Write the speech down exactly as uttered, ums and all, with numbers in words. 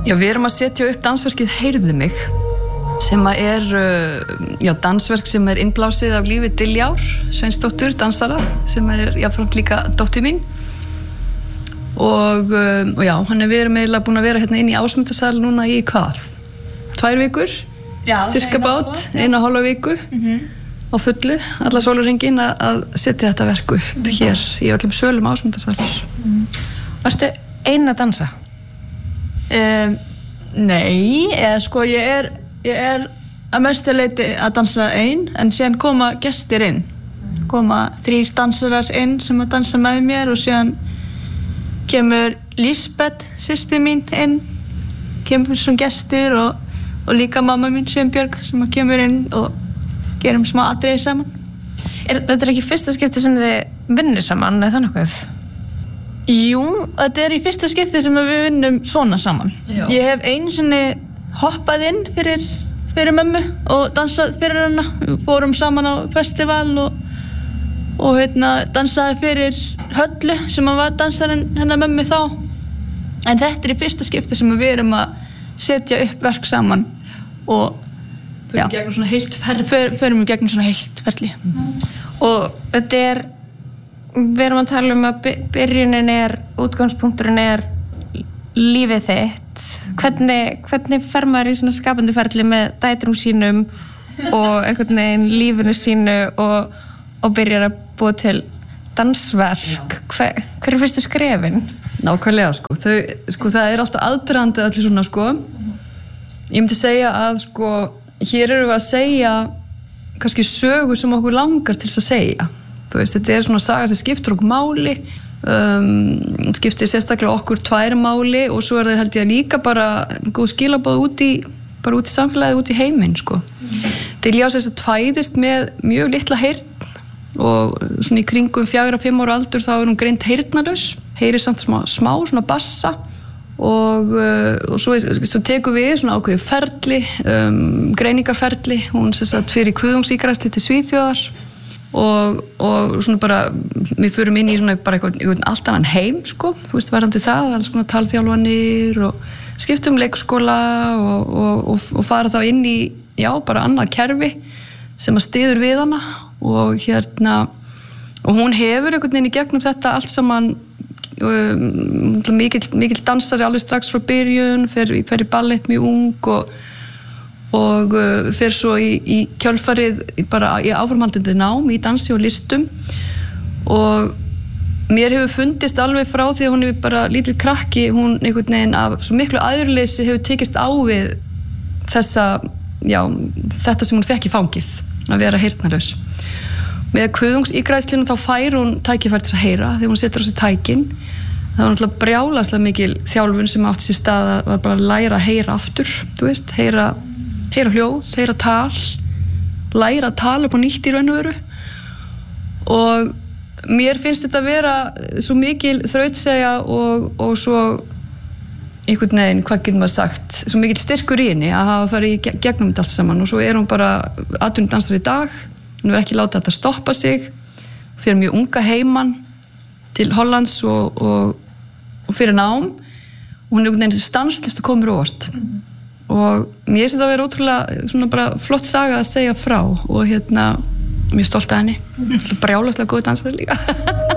Já, við erum að setja upp dansverkið Heyrðu mig, sem er já, dansverk sem er innblásið af lífi Diljár Sveinsdóttur, dansara, sem er jáfnframt líka dóttir mín. Og, og já, hann er við erum eiginlega búin að vera hérna inn í Ásmundarsal núna í hvað? Tvær vikur? Já, cirka bát, eina hálfa viku mm-hmm. á fullu, alla sólarhringinn að setja þetta verk upp mm-hmm. hér í öllum sölum Ásmundarsal. Mm-hmm. Varstu ein að dansa? Um, nei, eða sko ég er, ég er að mestu leyti að dansa ein, en síðan koma gestir inn. Koma þrír dansarar inn sem að dansa með mér og síðan kemur Lísbeth, systir mín, inn, kemur sem gestur og, og líka mamma mín, Sveinbjörg, sem kemur inn og gerum smá atriði saman. Er, þetta er ekki fyrsta skipti sem þið vinnir saman, eða það nokkuð? Jú, þetta er í fyrsta skipti sem við vinnum svona saman. Já. Ég hef einu sinni hoppað inn fyrir, fyrir mömmu og dansað fyrir hana. Við fórum saman á festival og og hérna dansaði fyrir Höllu sem var dansarinn hennar mömmu þá, en þetta er í fyrsta skipti sem við erum að setja upp verk saman og förum í gegnum svona heilt ferli För, förum í gegnum svona heilt ferli mm. og þetta er við erum að tala um að byrjunin er útgangspunkturinn er lífið þitt hvernig, hvernig fer maður í svona skapandi ferli með dætrum sínum og einhvern veginn lífinu sínu og og byrjar að búa til dansverk. Hver, hver er fyrstu skrefin? Nákvæmlega, sko. Þau, sko, það er alltaf aðdragandi allir svona, sko. Ég myndi segja að, sko, hér erum við að segja kannski sögu sem okkur langar til að segja. Þú veist, þetta er svona saga sem skiptir okkur máli, um, skiptir sérstaklega okkur tvær máli og svo er það held ég líka bara góð skilaboð út í, bara út í samfélagið, út í heiminn, sko. Mm. Diljá þess að fæðist með mjög litla heyrn og svona í kringum fjögurra fimm ára aldur þá er hún greint heyrnarlaus, heyrir samt smá, smá svona bassa og, og svo, svo tekum við svona ákveðið ferli, um, greiningarferli, hún sem sagt fyrir kuðungsígræðslu til Svíþjóðar og, og svona bara við förum inn í svona bara eitthvað, eitthvað allt annan heim, sko, þú veist, varandi það, alls svona talþjálfanir og skiptum leikskóla og, og, og, og fara þá inn í, já, bara annað kerfi sem að styður við hana og hérna og hún hefur einhvern veginn í gegnum þetta allt saman um, mikill, mikill dansari alveg strax frá byrjun, fer, fer í ballett mjög ung og, og uh, fer svo í, í kjölfarið bara í áframhaldandi nám í dansi og listum og mér hefur fundist alveg frá því að hún hefur bara lítill krakki, hún einhvern veginn af svo miklu æðruleysi hefur tekist á við þessa, já, þetta sem hún fekk í fangið að vera heyrnarlaus. Með kuðungsígræðslinu þá fær hún tækifæri til að heyra þegar hún setur á sig tækin. Það var náttúrulega brjálæslega mikil þjálfun sem átti sér stað að var bara að læra að heyra aftur, þú veist, heyra, heyra hljóð, heyra tal, læra að tala upp á nýtt í raun og veru. Og mér finnst þetta að vera svo mikil þrautsegja og, og svo einhvern veginn, hvað getur maður sagt, svo mikil styrkur í henni að hafa farið í gegnum þetta allt saman og svo er hún bara atvinnudansari í dag. Hún verður ekki látið þetta stoppa sig, fyrir mjög unga heimann til Hollands og, og, og fyrir nám og hún er einhvern veginn stanslist og komur óvart mm. og mér finnst þetta að vera ótrúlega svona bara flott saga að segja frá og hérna, mjög stolt af henni, mm. brjálæslega góð dansari líka